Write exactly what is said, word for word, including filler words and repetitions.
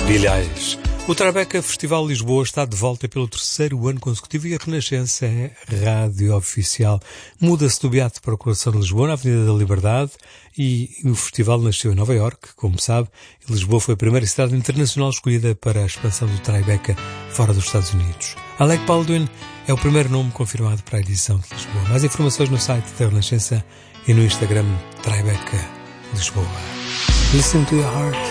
Billie Eilish. O Tribeca Festival Lisboa está de volta pelo terceiro ano consecutivo e a Renascença é rádio oficial. Muda-se do Beato para o coração de Lisboa, na Avenida da Liberdade, e o festival nasceu em Nova Iorque, como sabe, e Lisboa foi a primeira cidade internacional escolhida para a expansão do Tribeca fora dos Estados Unidos. Alec Baldwin é o primeiro nome confirmado para a edição de Lisboa. Mais informações no site da Renascença e no Instagram Tribeca Lisboa. Listen to your heart.